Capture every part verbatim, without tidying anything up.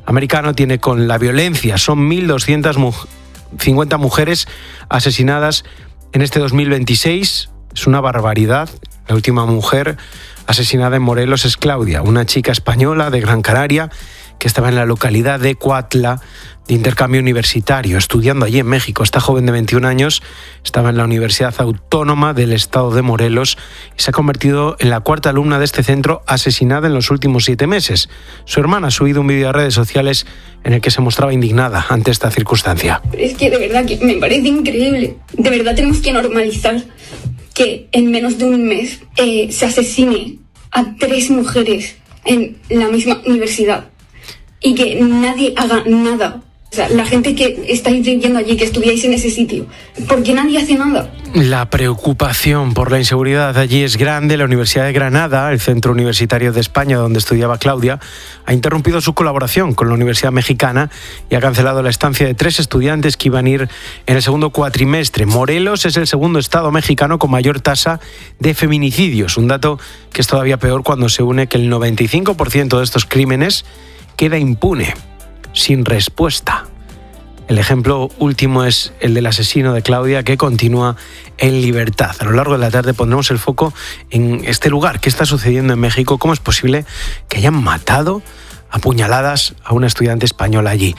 americano tiene con la violencia. Son mil doscientas cincuenta mujeres asesinadas en este dos mil veintiséis. Es una barbaridad. La última mujer asesinada en Morelos es Claudia, una chica española de Gran Canaria que estaba en la localidad de Coatla de intercambio universitario, estudiando allí en México. Esta joven de veintiún años estaba en la Universidad Autónoma del Estado de Morelos y se ha convertido en la cuarta alumna de este centro asesinada en los últimos siete meses. Su hermana ha subido un vídeo a redes sociales en el que se mostraba indignada ante esta circunstancia. Es que de verdad que me parece increíble. De verdad tenemos que normalizar que en menos de un mes eh, se asesine a tres mujeres en la misma universidad y que nadie haga nada. O sea, la gente que estáis viviendo allí, que estudiáis en ese sitio, ¿por qué nadie hace nada? La preocupación por la inseguridad allí es grande. La Universidad de Granada, el centro universitario de España donde estudiaba Claudia, ha interrumpido su colaboración con la Universidad Mexicana y ha cancelado la estancia de tres estudiantes que iban a ir en el segundo cuatrimestre. Morelos es el segundo estado mexicano con mayor tasa de feminicidios, un dato que es todavía peor cuando se une que el noventa y cinco por ciento de estos crímenes queda impune, sin respuesta. El ejemplo último es el del asesino de Claudia, que continúa en libertad. A lo largo de la tarde pondremos el foco en este lugar. ¿Qué está sucediendo en México? ¿Cómo es posible que hayan matado a puñaladas a una estudiante española allí?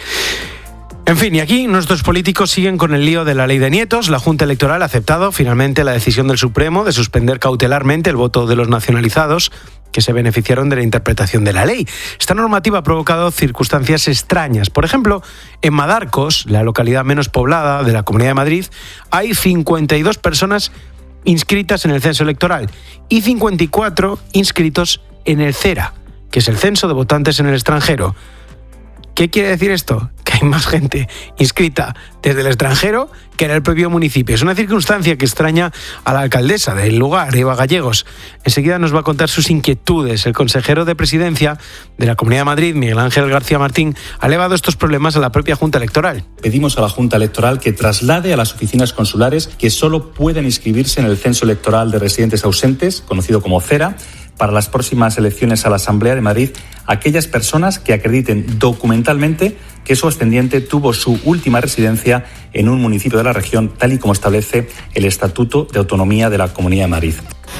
En fin, y aquí nuestros políticos siguen con el lío de la ley de nietos. La Junta Electoral ha aceptado finalmente la decisión del Supremo de suspender cautelarmente el voto de los nacionalizados que se beneficiaron de la interpretación de la ley. Esta normativa ha provocado circunstancias extrañas. Por ejemplo, en Madarcos, la localidad menos poblada de la Comunidad de Madrid, hay cincuenta y dos personas inscritas en el censo electoral y cincuenta y cuatro inscritos en el CERA, que es el censo de votantes en el extranjero. ¿Qué quiere decir esto? Que hay más gente inscrita desde el extranjero que en el propio municipio. Es una circunstancia que extraña a la alcaldesa del lugar, Eva Gallegos. Enseguida nos va a contar sus inquietudes. El consejero de Presidencia de la Comunidad de Madrid, Miguel Ángel García Martín, ha elevado estos problemas a la propia Junta Electoral. Pedimos a la Junta Electoral que traslade a las oficinas consulares que solo pueden inscribirse en el censo electoral de residentes ausentes, conocido como CERA, para las próximas elecciones a la Asamblea de Madrid, aquellas personas que acrediten documentalmente que su ascendiente tuvo su última residencia en un municipio de la región, tal y como establece el Estatuto de Autonomía de la Comunidad de Madrid.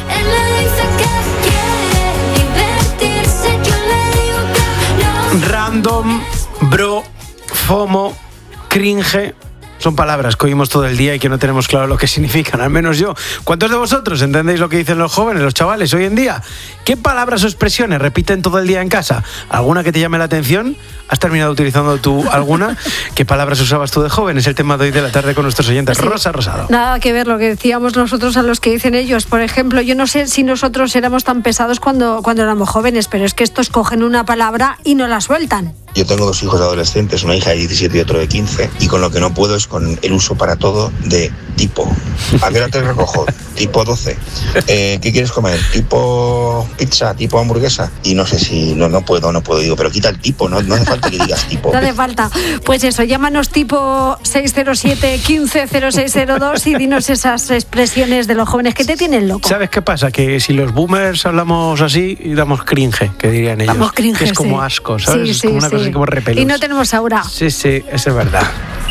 Random, bro, FOMO, cringe. Son palabras que oímos todo el día y que no tenemos claro lo que significan, al menos yo. ¿Cuántos de vosotros entendéis lo que dicen los jóvenes, los chavales, hoy en día? ¿Qué palabras o expresiones repiten todo el día en casa? ¿Alguna que te llame la atención? ¿Has terminado utilizando tú alguna? ¿Qué palabras usabas tú de joven? Es el tema de hoy de la tarde con nuestros oyentes. Sí. Rosa Rosado. Nada que ver lo que decíamos nosotros a los que dicen ellos. Por ejemplo, yo no sé si nosotros éramos tan pesados cuando, cuando éramos jóvenes, pero es que estos cogen una palabra y no la sueltan. Yo tengo dos hijos adolescentes, una hija de diecisiete y otro de quince, y con lo que no puedo es con el uso para todo de tipo. ¿A qué hora te recojo? Tipo doce. Eh, ¿Qué quieres comer? Tipo pizza, tipo hamburguesa. Y no sé si no, no puedo, no puedo, digo, pero quita el tipo, no, no hace falta que digas tipo. No hace falta. Pues eso, llámanos tipo seis cero siete, quince cero seis cero dos y dinos esas expresiones de los jóvenes que te tienen loco. ¿Sabes qué pasa? Que si los boomers hablamos así, damos cringe, que dirían ellos. Damos cringe, que es como sí. asco, ¿sabes? Sí, es sí, como una sí. cosa así como repelús. Y no tenemos aura. Sí, sí, eso es verdad.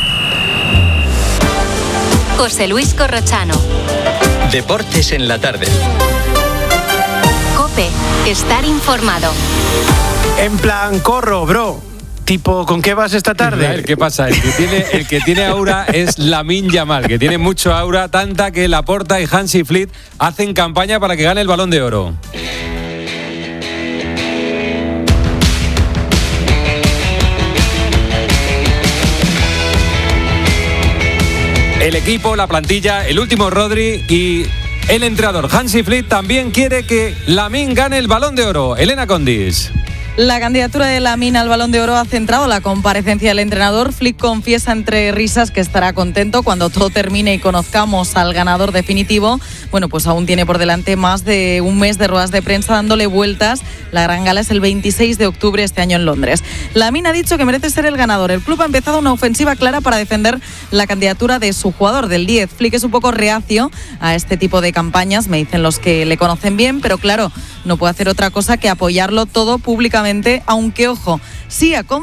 José Luis Corrochano. Deportes en la tarde. COPE. Estar informado. En plan, corro, bro. Tipo, ¿con qué vas esta tarde? Israel, ¿qué pasa? El que tiene, el que tiene aura es Lamine Yamal, que tiene mucho aura, tanta que Laporta y Hansi Flick hacen campaña para que gane el Balón de Oro. El equipo, la plantilla, el último Rodri y el entrenador Hansi Flick también quiere que Lamine gane el Balón de Oro. Elena Condis. La candidatura de Lamine al Balón de Oro ha centrado la comparecencia del entrenador. Flick confiesa entre risas que estará contento cuando todo termine y conozcamos al ganador definitivo. Bueno, pues aún tiene por delante más de un mes de ruedas de prensa dándole vueltas. La gran gala es el veintiséis de octubre este año en Londres. Lamine ha dicho que merece ser el ganador. El club ha empezado una ofensiva clara para defender la candidatura de su jugador, del diez. Flick es un poco reacio a este tipo de campañas, me dicen los que le conocen bien, pero claro, no puede hacer otra cosa que apoyarlo todo públicamente, aunque, ojo, sí ha